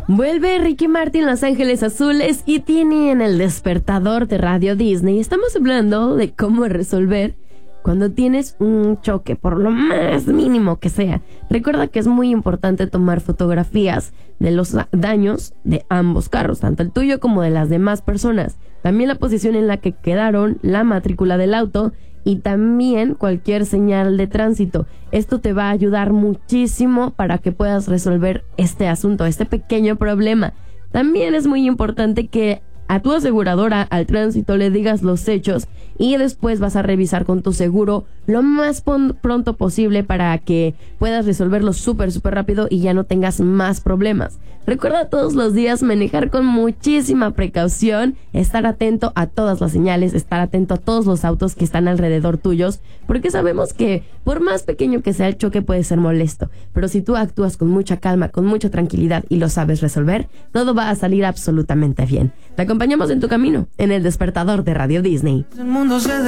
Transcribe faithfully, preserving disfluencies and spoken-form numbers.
Vuelve Ricky Martin, Los Ángeles Azules y tiene en el despertador de Radio Disney. Estamos hablando de cómo resolver cuando tienes un choque, por lo más mínimo que sea. Recuerda que es muy importante tomar fotografías de los daños de ambos carros, tanto el tuyo como de las demás personas. También la posición en la que quedaron, la matrícula del auto y también cualquier señal de tránsito. Esto te va a ayudar muchísimo para que puedas resolver este asunto, este pequeño problema. También es muy importante que a tu aseguradora, al tránsito, le digas los hechos y después vas a revisar con tu seguro lo más pon- pronto posible para que puedas resolverlo súper, súper rápido y ya no tengas más problemas. Recuerda todos los días manejar con muchísima precaución, estar atento a todas las señales, estar atento a todos los autos que están alrededor tuyos, porque sabemos que por más pequeño que sea el choque puede ser molesto, pero si tú actúas con mucha calma, con mucha tranquilidad y lo sabes resolver, todo va a salir absolutamente bien. Te acompañamos en tu camino, en el despertador de Radio Disney. El mundo se